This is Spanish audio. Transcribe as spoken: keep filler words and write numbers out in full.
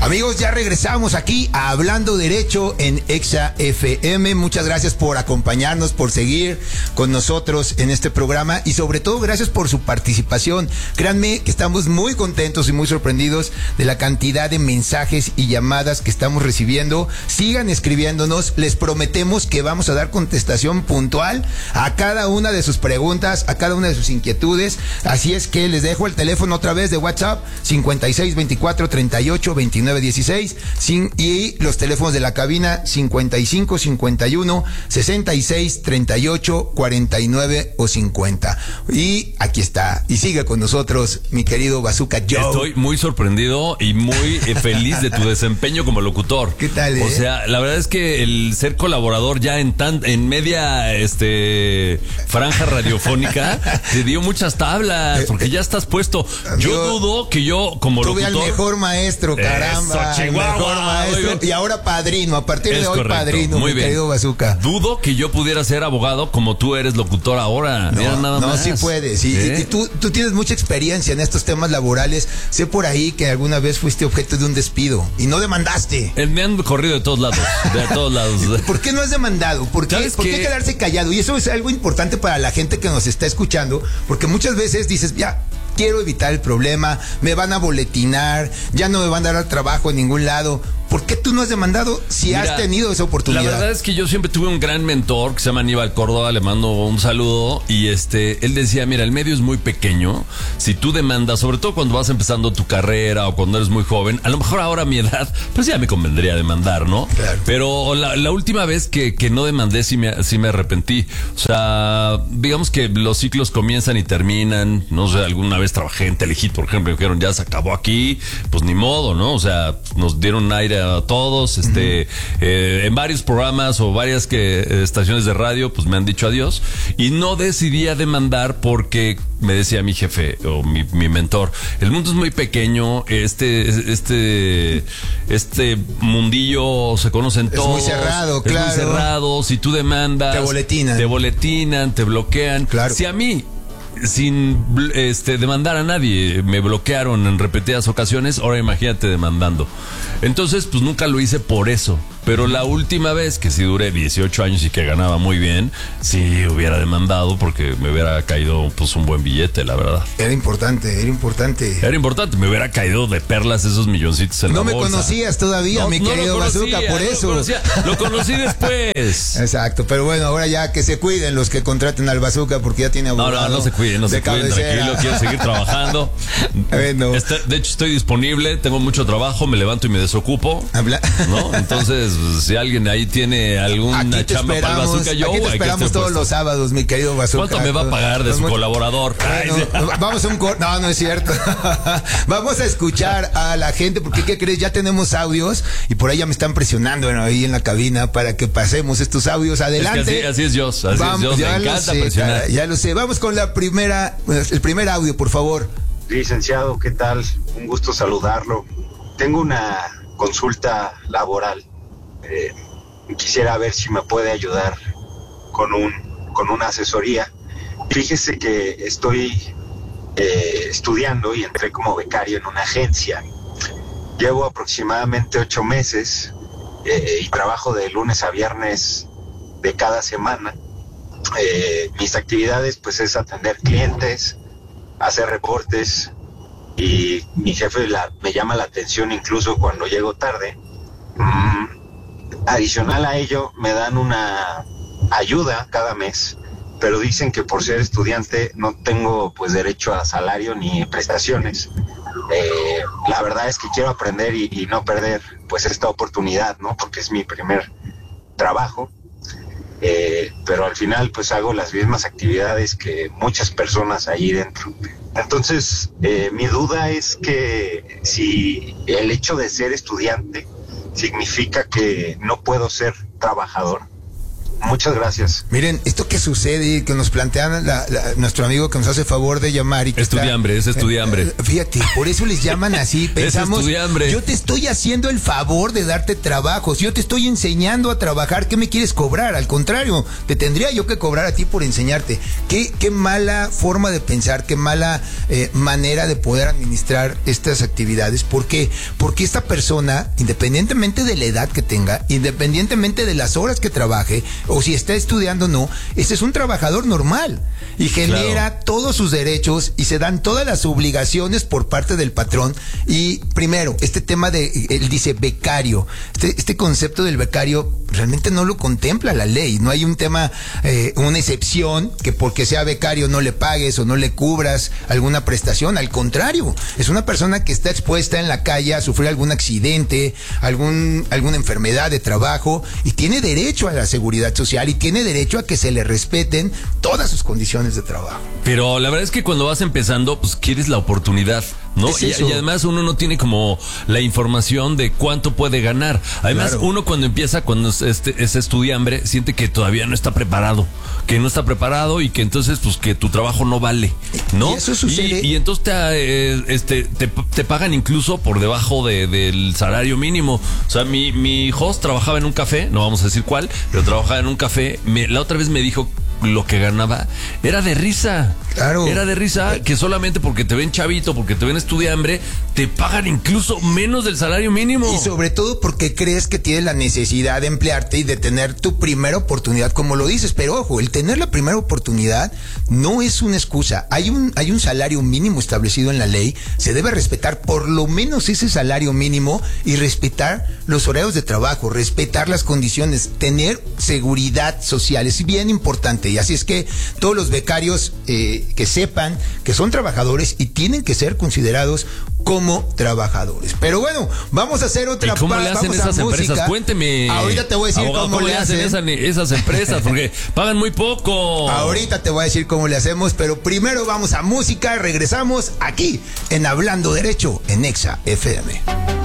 Amigos, ya regresamos aquí a Hablando Derecho en Exa F M. Muchas gracias por acompañarnos, por seguir con nosotros en este programa y sobre todo gracias por su participación. Créanme que estamos muy contentos y muy sorprendidos de la cantidad de mensajes y llamadas que estamos recibiendo. Sigan escribiéndonos, les prometemos que vamos a dar contestación puntual a cada una de sus preguntas, a cada una de sus inquietudes. Así es que les dejo el teléfono otra vez de WhatsApp, cincuenta y seis veinticuatro treinta y ocho veintinueve dieciséis, sin, y los teléfonos de la cabina cincuenta y cinco cincuenta y uno sesenta y seis treinta y ocho cuarenta y nueve o cincuenta. Y aquí está, y sigue con nosotros mi querido Bazooka Joe. Estoy muy sorprendido y muy eh, feliz de tu desempeño como locutor. ¿Qué tal, eh? O sea, la verdad es que el ser colaborador ya en tan en media este franja radiofónica te dio muchas tablas, porque ya estás puesto. Yo Amigo, dudo que yo como tuve locutor... al mejor maestro, caramba. Eso, el mejor maestro. Y ahora padrino, a partir es de hoy correcto, padrino, muy mi bien. querido Bazooka. Dudo que yo pudiera ser abogado como tú eres locutor ahora. No, Mira, nada no, más. sí puedes. Y, ¿Eh? y, y tú, tú tienes mucha experiencia en estos temas laborales. Sé por ahí que alguna vez fuiste objeto de un despido y no demandaste. Eh, Me han corrido de todos lados, de todos lados. ¿Por qué no has demandado? ¿Por qué, ¿por qué quedarse callado? Y eso es algo importante para la gente que nos está escuchando, porque muchas veces dices, ya, quiero evitar el problema, me van a boletinar, ya no me van a dar trabajo en ningún lado. ¿Por qué tú no has demandado si Mira, has tenido esa oportunidad? La verdad es que yo siempre tuve un gran mentor que se llama Aníbal Córdoba, le mando un saludo, y este, él decía, mira, el medio es muy pequeño, si tú demandas, sobre todo cuando vas empezando tu carrera o cuando eres muy joven, a lo mejor ahora a mi edad, pues ya me convendría demandar, ¿no? Claro. Pero la, la última vez que, que no demandé sí me, sí me arrepentí. O sea, digamos que los ciclos comienzan y terminan, no sé, alguna vez trabajé en Telehit, por ejemplo, y me dijeron, ya se acabó aquí, pues ni modo, ¿no? O sea, nos dieron un aire a todos, este, uh-huh. eh, en varios programas o varias que eh, estaciones de radio, pues me han dicho adiós, y no decidí a demandar porque me decía mi jefe o mi, mi mentor, el mundo es muy pequeño, este, este, este mundillo se conocen todos. Es muy cerrado, es claro. muy cerrado, si tú demandas, te boletinan, te boletinan, te bloquean. Claro. Si a mí sin este demandar a nadie me bloquearon en repetidas ocasiones, ahora imagínate demandando. Entonces pues nunca lo hice por eso, pero la última vez que sí duré dieciocho años y que ganaba muy bien, sí hubiera demandado porque me hubiera caído pues un buen billete, la verdad. Era importante, era importante. Era importante, me hubiera caído de perlas esos milloncitos en no la bolsa. No me conocías todavía, no, mi no querido Bazooka, por no eso. Lo, lo conocí después. Exacto, pero bueno, ahora ya que se cuiden los que contraten al Bazooka porque ya tiene abogado. No, no, no se cuiden, no se cuiden, tranquilo, quiero seguir trabajando. Bueno. Este, de hecho, estoy disponible, tengo mucho trabajo, me levanto y me desocupo. Habla. ¿No? Entonces, si alguien ahí tiene alguna chamba para el Bazooka, yo aquí te esperamos todos los sábados, mi querido Bazooka. ¿Cuánto me va a pagar de su Vamos, colaborador? Bueno, Ay, sí. Vamos a un corte. No, no es cierto. Vamos a escuchar a la gente, porque ¿qué crees? Ya tenemos audios y por ahí ya me están presionando, bueno, ahí en la cabina para que pasemos estos audios. Adelante. Es que así, así es Dios, así Vamos, es Dios, ya me encanta sé, presionar. Cara, ya lo sé. Vamos con la primera, el primer audio, por favor. Licenciado, ¿qué tal? Un gusto saludarlo. Tengo una consulta laboral. Eh, quisiera ver si me puede ayudar con un con una asesoría. Fíjese que estoy eh, estudiando y entré como becario en una agencia. Llevo aproximadamente ocho meses eh, y trabajo de lunes a viernes de cada semana. Eh, mis actividades pues es atender clientes, hacer reportes, y mi jefe la, me llama la atención incluso cuando llego tarde. Mm, adicional a ello me dan una ayuda cada mes, pero dicen que por ser estudiante no tengo pues derecho a salario ni prestaciones. Eh, la verdad es que quiero aprender y, y no perder pues esta oportunidad, ¿no? Porque es mi primer trabajo. Eh, pero al final pues hago las mismas actividades que muchas personas ahí dentro. Entonces eh, mi duda es que si el hecho de ser estudiante significa que no puedo ser trabajador. Muchas gracias. Miren, esto que sucede, que nos plantean la, la, nuestro amigo que nos hace favor de llamar y que estudiambre, está, es estudiambre. Eh, fíjate, por eso les llaman así. Pensamos, yo te estoy haciendo el favor de darte trabajos, yo te estoy enseñando a trabajar, ¿qué me quieres cobrar? Al contrario, te tendría yo que cobrar a ti por enseñarte. Qué, qué mala forma de pensar, qué mala eh, manera de poder administrar estas actividades. ¿Por qué? Porque esta persona, independientemente de la edad que tenga, independientemente de las horas que trabaje, o si está estudiando o no, este es un trabajador normal y genera claro. todos sus derechos y se dan todas las obligaciones por parte del patrón. Y primero, este tema de, él dice becario, este, este concepto del becario realmente no lo contempla la ley, no hay un tema, eh, una excepción que porque sea becario no le pagues o no le cubras alguna prestación, al contrario, es una persona que está expuesta en la calle a sufrir algún accidente, algún, alguna enfermedad de trabajo y tiene derecho a la seguridad social y tiene derecho a que se le respeten todas sus condiciones de trabajo. Pero la verdad es que cuando vas empezando, pues quieres la oportunidad, ¿no? Y, y además uno no tiene como la información de cuánto puede ganar. Además, claro. uno cuando empieza, cuando es, este, es estudiambre, siente que todavía no está preparado, que no está preparado y que entonces, pues que tu trabajo no vale, ¿no? Y eso sucede. Y, y entonces te, eh, este, te, te pagan incluso por debajo de, del salario mínimo. O sea, mi, mi host trabajaba en un café, no vamos a decir cuál, pero trabajaba en un café. Me, la otra vez me dijo lo que ganaba era de risa. Claro. Era de risa que solamente porque te ven chavito, porque te ven estudiambre, te pagan incluso menos del salario mínimo. Y sobre todo porque crees que tienes la necesidad de emplearte y de tener tu primera oportunidad, como lo dices. Pero ojo, el tener la primera oportunidad no es una excusa. Hay un, hay un salario mínimo establecido en la ley. Se debe respetar por lo menos ese salario mínimo y respetar los horarios de trabajo, respetar las condiciones, tener seguridad social. Es bien importante. Y así es que todos los becarios eh, que sepan que son trabajadores y tienen que ser considerados como trabajadores. Pero bueno, vamos a hacer otra. ¿Y cómo le hacen esas empresas? Cuénteme. Ahorita te voy a decir abogado, cómo, cómo le hacen, hacen esa, esas empresas, porque pagan muy poco. Ahorita te voy a decir cómo le hacemos, pero primero vamos a música. Regresamos aquí en Hablando Derecho en Exa F M.